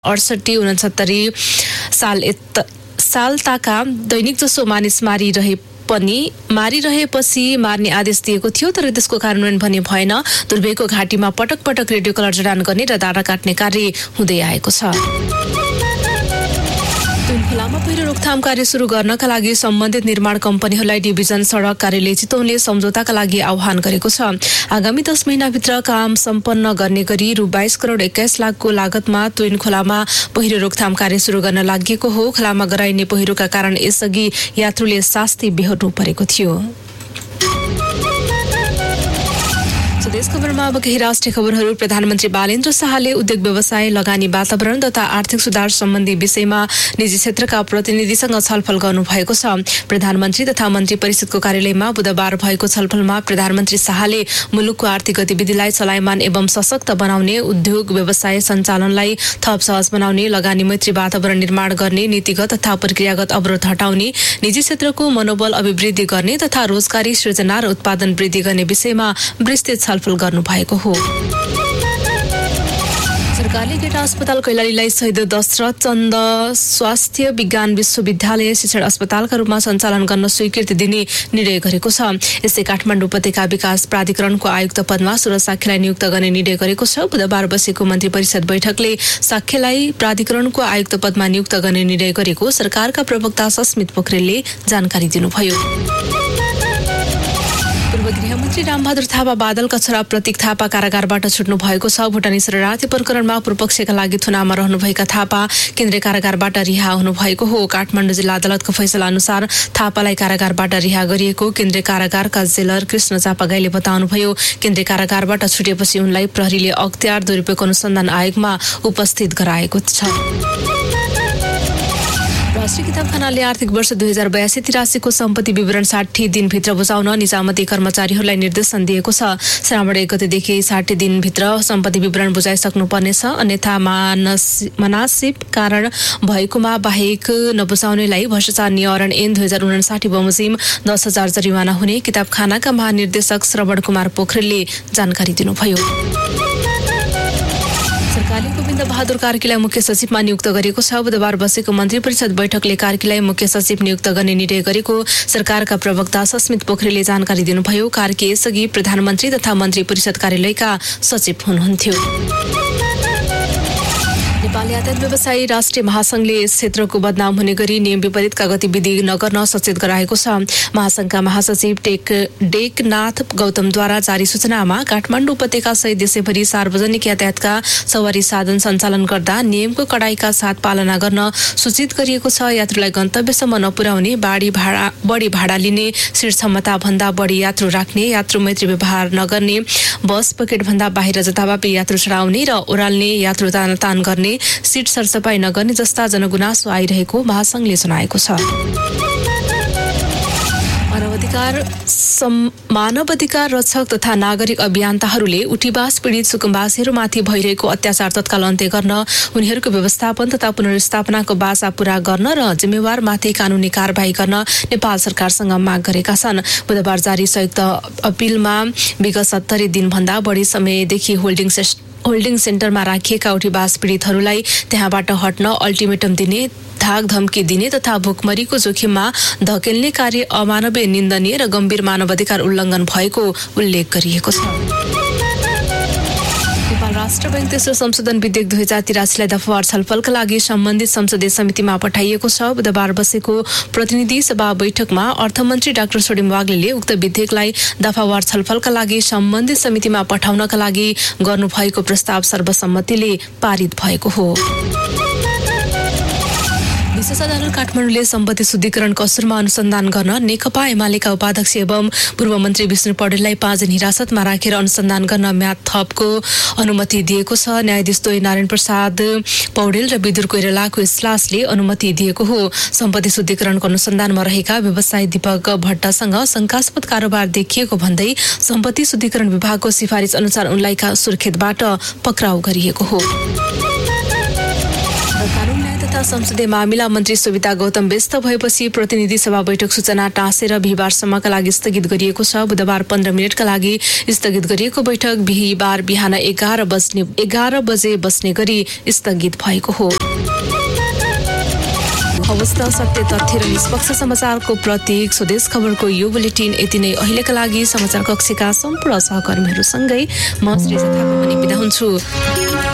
68-69 साल ताका दैनिक जसो मानिस मारिरहेपछि मार्ने आदेश दिएको थियो, तर त्यसको कार्यान्वयन भने भएन। दुर्वेको घाटीमा पटक पटक रेडियो कलर जडान गर्ने र दाडा काट्ने कार्य हुँदै आएको छ। खोलामा पहिरो रोकथाम कार्य सुरु गर्नका लागि सम्बन्धित निर्माण कम्पनीहरूलाई डिभिजन सडक कार्यालय चितवनले सम्झौताका लागि आह्वान गरेको छ। आगामी 10 महिनाभित्र काम सम्पन्न गर्ने गरी रु 22 करोड 21 लाखको लागतमा तुइन खोलामा पहिरो रोकथाम कार्य सुरु गर्न लागेको हो। खोलामा गराइने पहिरोका कारण यसअघि यात्रुले शास्ति बेहोर्नु परेको थियो। देश खबरमा अब केही राष्ट्रिय खबरहरू। प्रधानमन्त्री बालेन्द्र शाहले उद्योग व्यवसाय, लगानी वातावरण तथा आर्थिक सुधार सम्बन्धी विषयमा निजी क्षेत्रका प्रतिनिधिसँग छलफल गर्नुभएको छ। प्रधानमन्त्री तथा मन्त्री परिषदको कार्यालयमा बुधबार भएको छलफलमा प्रधानमन्त्री शाहले मुलुकको आर्थिक गतिविधिलाई चलायमान एवं सशक्त बनाउने, उद्योग व्यवसाय सञ्चालनलाई थप सहज बनाउने, लगानी मैत्री वातावरण निर्माण गर्ने, नीतिगत तथा प्रक्रियागत अवरोध हटाउने, निजी क्षेत्रको मनोबल अभिवृद्धि गर्ने तथा रोजगारी सृजना र उत्पादन वृद्धि गर्ने विषयमा विस्तृत छलफल गर्नु भएको हो। सरकारले गेटा अस्पताल कैलालीलाई शहीद दशरथ चन्द स्वास्थ्य विज्ञान विश्वविद्यालय शिक्षण अस्पतालका रूपमा सञ्चालन गर्न स्वीकृति दिने निर्णय गरेको छ। यसै काठमाडौँ उपत्यका विकास प्राधिकरणको आयुक्त पदमा सुरज साक्यलाई नियुक्त गर्ने निर्णय गरेको छ। बुधबार बसेको मन्त्री परिषद बैठकले साक्यलाई प्राधिकरणको आयुक्त पदमा नियुक्त गर्ने निर्णय गरेको सरकारका प्रवक्ता सस्मित पोखरेलले जानकारी दिनुभयो। पूर्व गृहमन्त्री रामबहादुर थापा बादलका छोरा प्रतीक थापा कारागारबाट छुट्नु भएको छ। भुटानी शरणार्थी प्रकरणमा पूर्वपक्षका लागि थुनामा रहनुभएका थापा केन्द्रीय कारागारबाट रिहा हुनुभएको हो। काठमाडौँ जिल्ला अदालतको फैसला अनुसार थापालाई कारागारबाट रिहा गरिएको केन्द्रीय कारागारका जेलर कृष्ण चापागाईले बताउनुभयो। केन्द्रीय कारागारबाट छुटेपछि उनलाई प्रहरीले अख्तियार दुरुपयोग अनुसन्धान आयोगमा उपस्थित गराएको छ। राष्ट्रिय किताबखानाले आर्थिक वर्ष 2082-83 को सम्पत्ति विवरण 60 दिनभित्र बुझाउन निजामती कर्मचारीहरूलाई निर्देशन दिएको छ। श्रावण 1 गतेदेखि 60 दिनभित्र सम्पत्ति विवरण बुझाइसक्नुपर्नेछ। अन्यथा मनासिब कारण भएकोमा बाहेक नबुझाउनेलाई भ्रष्टाचार निवारण ऐन 2059 बमोजिम 10,000 जरिवाना हुने किताबखानाका महानिर्देशक श्रवण कुमार पोखरेलले जानकारी दिनुभयो। सरकारले गोविन्द बहादुर कार्कीलाई मुख्य सचिवमा नियुक्त गरेको छ। बुधबार बसेको मन्त्री परिषद बैठकले कार्कीलाई मुख्य सचिव नियुक्त गर्ने निर्णय गरेको सरकारका प्रवक्ता सस्मित पोखरेलले जानकारी दिनुभयो। कार्की यसअघि प्रधानमन्त्री तथा मन्त्री परिषद कार्यालयका सचिव हुनुहुन्थ्यो। नेपाल यातायात व्यवसायी राष्ट्रिय महासंघले यस क्षेत्रको बदनाम हुने गरी नियम विपरीतका गतिविधि नगर्न सचेत गराएको छ। महासंघका महासचिव डेकनाथ गौतमद्वारा जारी सूचनामा काठमाडौँ उपत्यका सहित देशैभरि सार्वजनिक यातायातका सवारी साधन सञ्चालन गर्दा नियमको कडाइका साथ पालना गर्न सूचित गरिएको छ। यात्रुलाई गन्तव्यसम्म नपुर्याउने, बढी भाडा लिने, सीट क्षमता भन्दा बढी यात्रु राख्ने, यात्रु मैत्री व्यवहार नगर्ने, बस पकेट भन्दा बाहिर जताभावी यात्रु चढाउने र ओह्राल्ने, यात्रु तान गर्ने, सीट सरसफाई नगर्ने जस्ता जनगुनासो आइरहेको महासंघले जनाएको छ। मानवाधिकार रक्षक तथा नागरिक अभियन्ताहरूले उठीवास पीडित सुकुम्बासीहरूमाथि भइरहेको अत्याचार तत्काल अन्त्य गर्न, उनीहरूको व्यवस्थापन तथा पुनर्स्थापनाको बाचा पूरा गर्न र जिम्मेवारमाथि कानूनी कारबाही गर्न नेपाल सरकारसँग माग गरेका छन्। बुधबार जारी संयुक्त अपिलमा विगत 70 दिनभन्दा बढी समयदेखि होल्डिङ सेन्टरमा राखिएका उठीवास पीडितहरूलाई त्यहाँबाट हट्न अल्टिमेटम दिने, धाक धम्की दिने तथा भोकमरीको जोखिममा धकेल्ने कार्य अमानवीय, निन्दनीय र गम्भीर मानवाधिकार उल्लङ्घन भएको उल्लेख गरिएको छ। नेपाल राष्ट्र बैंक तेस्रो संशोधन विधेयक 2083लाई दफावार छलफलका लागि सम्बन्धित संसदीय समितिमा पठाइएको छ। बुधबार बसेको प्रतिनिधि सभा बैठकमा अर्थमन्त्री डाक्टर सोडिम वाग्लेले उक्त विधेयकलाई दफावार छलफलका लागि सम्बन्धित समितिमा पठाउनका लागि गर्नुभएको प्रस्ताव सर्वसम्मतिले पारित भएको हो। विशेष अदालत काठमाडौँले सम्पत्ति शुद्धिकरण कसुरमा अनुसन्धान गर्न नेकपा एमालेका उपाध्यक्ष एवं पूर्व मन्त्री विष्णु पौडेललाई 5 दिन हिरासतमा राखेर अनुसन्धान गर्न म्याद थपको अनुमति दिएको छ। न्यायाधीश द्वय नारायण प्रसाद पौडेल र विदुर कोइरालाको इजलासले अनुमति दिएको हो। सम्पत्ति शुद्धिकरणको अनुसन्धानमा रहेका व्यवसायी दीपक भट्टसँग शंकास्पद कारोबार देखिएको भन्दै सम्पत्ति शुद्धिकरण विभागको सिफारिस अनुसार उनलाई सुर्खेतबाट पक्राउ गरिएको हो। तथा संसदीय मामिला मन्त्री सुविता गौतम व्यस्त भएपछि प्रतिनिधि सभा बैठक सूचना टाँसेर बिहिबारसम्मका लागि स्थगित गरिएको छ। बुधबार 15 मिनटका लागि स्थगित गरिएको बैठक बिहिबार बिहान 11 बजे बस्ने गरी स्थगित भएको हो। अवस्था सत्य तथ्य र निष्पक्ष समाचारको प्रतीक स्वदेश खबरको यो बुलेटिन यति नै। अहिलेका लागि समाचार कक्षका सम्पूर्ण सहकर्मीहरूसँगै म श्री थापा पनि बिदा हुन्छु।